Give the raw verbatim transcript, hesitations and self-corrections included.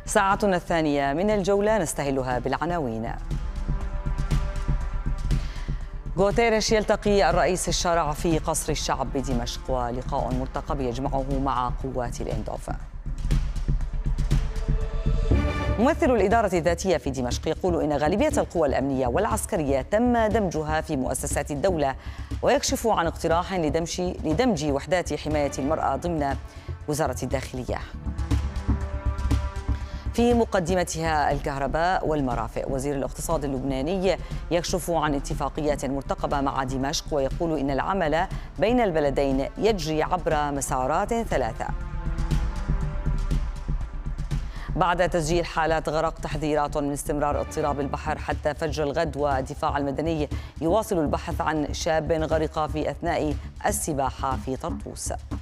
ساعتنا الثانية من الجولة نستهلها بالعناوين. غوتيريش يلتقي الرئيس الشارع في قصر الشعب بدمشق، ولقاء مرتقب يجمعه مع قوات الإندوف. ممثل الإدارة الذاتية في دمشق يقول إن غالبية القوى الأمنية والعسكرية تم دمجها في مؤسسات الدولة، ويكشف عن اقتراح لدمج لدمج وحدات حماية المرأة ضمن وزارة الداخلية. في مقدمتها الكهرباء والمرافق، وزير الاقتصاد اللبناني يكشف عن اتفاقيات مرتقبة مع دمشق، ويقول إن العمل بين البلدين يجري عبر مسارات ثلاثة. بعد تسجيل حالات غرق تحذيرات من استمرار اضطراب البحر حتى فجر الغد، والدفاع المدني يواصل البحث عن شاب غرق في أثناء السباحة في طرطوس.